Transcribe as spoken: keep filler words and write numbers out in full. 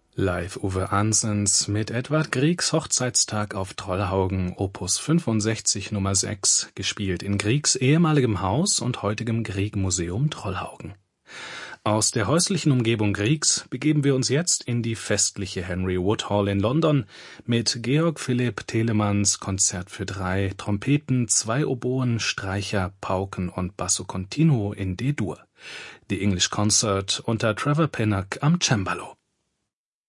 Live Uwe Ansens mit Edvard Griegs Hochzeitstag auf Trollhaugen, Opus fünfundsechzig Nummer sechs, gespielt in Griegs ehemaligem Haus und heutigem Grieg-Museum Trollhaugen. Aus der häuslichen Umgebung Griegs begeben wir uns jetzt in die festliche Henry Wood Hall in London mit Georg Philipp Telemanns Konzert für drei, Trompeten, zwei Oboen, Streicher, Pauken und Basso Continuo in D-Dur. Die English Concert unter Trevor Pinnock am Cembalo.